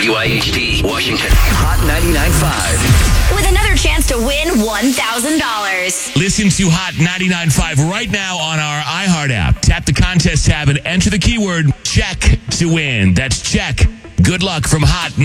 WIHT, Washington. Hot 99.5. With another chance to win $1,000. Listen to Hot 99.5 right now on our iHeart app. Tap the contest tab and enter the keyword check to win. That's check. Good luck from Hot 99.5.